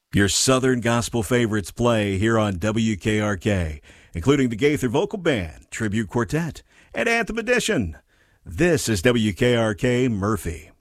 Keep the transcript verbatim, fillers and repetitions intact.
Your Southern Gospel favorites play here on W K R K, including the Gaither Vocal Band, Tribute Quartet, and Anthem Edition. This is W K R K Murphy.